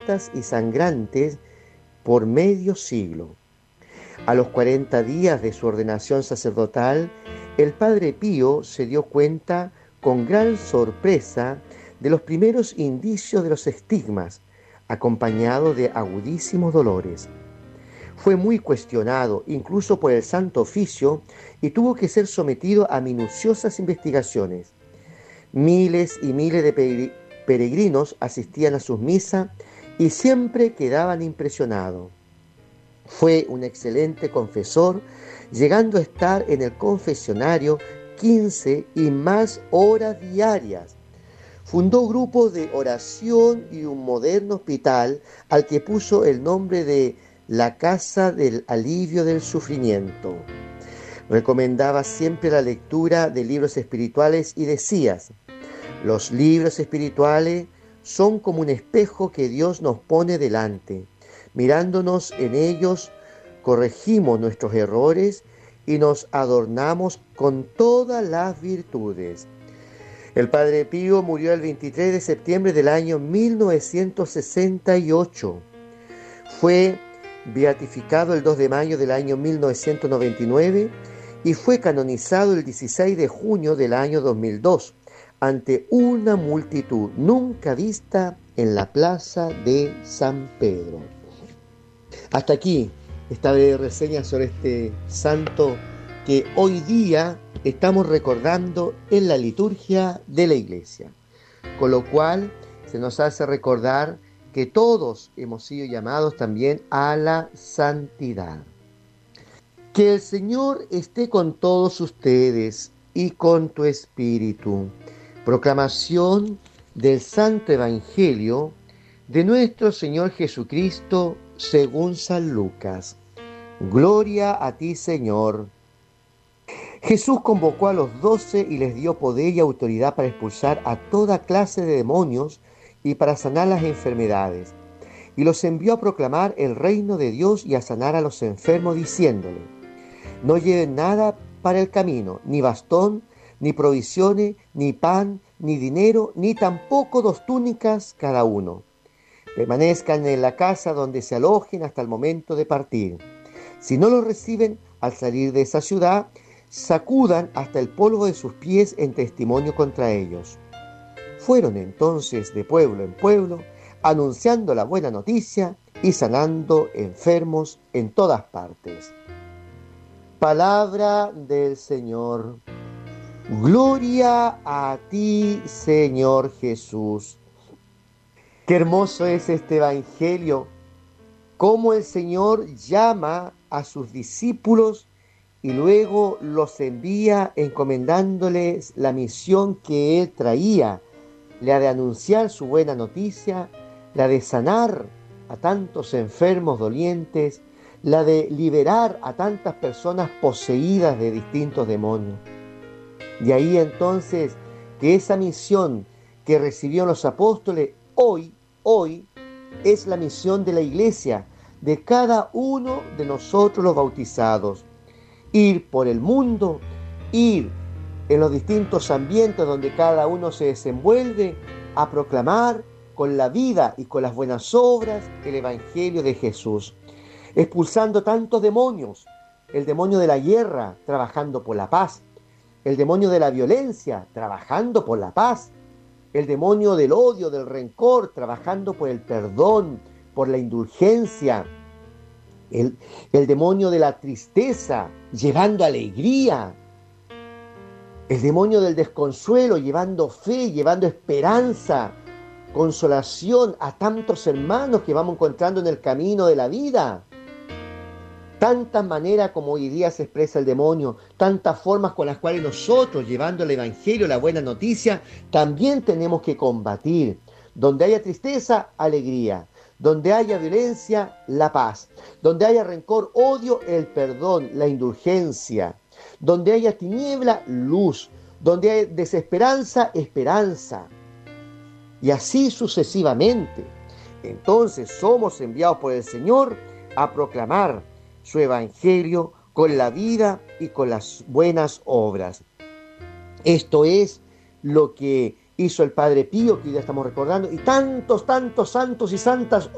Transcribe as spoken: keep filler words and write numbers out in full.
violentas y sangrantes por medio siglo. A los cuarenta días de su ordenación sacerdotal, el Padre Pío se dio cuenta con gran sorpresa de los primeros indicios de los estigmas, acompañado de agudísimos dolores. Fue muy cuestionado, incluso por el Santo Oficio, y tuvo que ser sometido a minuciosas investigaciones. Miles y miles de peregrinos asistían a sus misas y siempre quedaban impresionados. Fue un excelente confesor, llegando a estar en el confesionario quince y más horas diarias. Fundó grupos de oración y un moderno hospital al que puso el nombre de la Casa del Alivio del Sufrimiento. Recomendaba siempre la lectura de libros espirituales y decía: los libros espirituales son como un espejo que Dios nos pone delante. Mirándonos en ellos, corregimos nuestros errores y nos adornamos con todas las virtudes. El Padre Pío murió el veintitrés de septiembre del año mil novecientos sesenta y ocho. Fue beatificado el dos de mayo del año mil novecientos noventa y nueve y fue canonizado el dieciséis de junio del año dos mil dos, ante una multitud nunca vista en la plaza de San Pedro. Hasta aquí esta breve reseña sobre este santo que hoy día estamos recordando en la liturgia de la Iglesia, con lo cual se nos hace recordar que todos hemos sido llamados también a la santidad. Que el Señor esté con todos ustedes y con tu espíritu. Proclamación del Santo Evangelio de nuestro Señor Jesucristo según San Lucas. Gloria a ti, Señor. Jesús convocó a los doce y les dio poder y autoridad para expulsar a toda clase de demonios y para sanar las enfermedades. Y los envió a proclamar el reino de Dios y a sanar a los enfermos, diciéndole: no lleven nada para el camino, ni bastón, ni provisiones, ni pan, ni dinero, ni tampoco dos túnicas cada uno. Permanezcan en la casa donde se alojen hasta el momento de partir. Si no los reciben al salir de esa ciudad, sacudan hasta el polvo de sus pies en testimonio contra ellos. Fueron entonces de pueblo en pueblo, anunciando la buena noticia y sanando enfermos en todas partes. Palabra del Señor. Gloria a ti, Señor Jesús. Qué hermoso es este Evangelio, cómo el Señor llama a sus discípulos y luego los envía encomendándoles la misión que Él traía, la de anunciar su buena noticia, la de sanar a tantos enfermos dolientes, la de liberar a tantas personas poseídas de distintos demonios. Y ahí entonces que esa misión que recibieron los apóstoles, hoy, hoy, es la misión de la Iglesia, de cada uno de nosotros los bautizados. Ir por el mundo, ir en los distintos ambientes donde cada uno se desenvuelve, a proclamar con la vida y con las buenas obras el Evangelio de Jesús, expulsando tantos demonios: el demonio de la guerra, trabajando por la paz; el demonio de la violencia, trabajando por la paz; el demonio del odio, del rencor, trabajando por el perdón, por la indulgencia; el, el demonio de la tristeza, llevando alegría; el demonio del desconsuelo, llevando fe, llevando esperanza, consolación a tantos hermanos que vamos encontrando en el camino de la vida. Tantas maneras como hoy día se expresa el demonio, tantas formas con las cuales nosotros, llevando el Evangelio, la buena noticia, también tenemos que combatir. Donde haya tristeza, alegría; donde haya violencia, la paz; donde haya rencor, odio, el perdón, la indulgencia; donde haya tiniebla, luz; donde haya desesperanza, esperanza. Y así sucesivamente. Entonces somos enviados por el Señor a proclamar su Evangelio con la vida y con las buenas obras. Esto es lo que hizo el Padre Pío, que hoy día estamos recordando, y tantos, tantos santos y santas